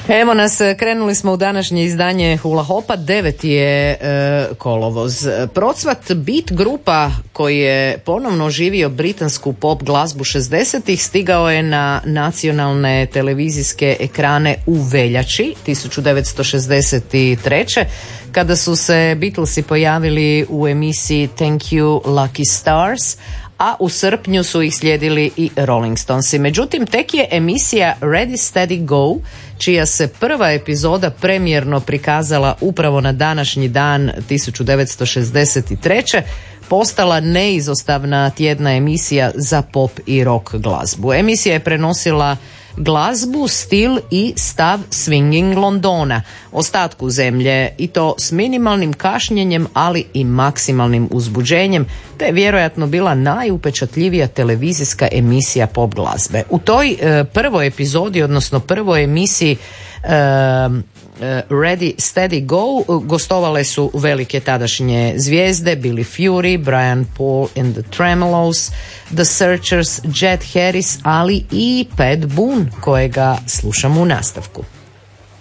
Evo nas, krenuli smo u današnje izdanje Hula Hopa, 9. je kolovoz. Procvat Beat grupa koji je ponovno oživio britansku pop glazbu 60-ih stigao je na nacionalne televizijske ekrane u veljači 1963. kada su se Beatlesi pojavili u emisiji Thank You Lucky Stars, a u srpnju su ih slijedili i Rolling Stonesi. Međutim, tek je emisija Ready Steady Go, čija se prva epizoda premijerno prikazala upravo na današnji dan 1963. postala neizostavna tjedna emisija za pop i rock glazbu. Emisija je prenosila glazbu, stil i stav swinging Londona, ostatku zemlje, i to s minimalnim kašnjenjem, ali i maksimalnim uzbuđenjem, te je vjerojatno bila najupečatljivija televizijska emisija pop glazbe. U toj prvoj epizodi, odnosno prvoj emisiji Ready Steady Go gostovale su velike tadašnje zvijezde Billy Fury, Brian Paul and the Tremolos, The Searchers, Jet Harris, ali i Pat Boone, kojega slušamo u nastavku.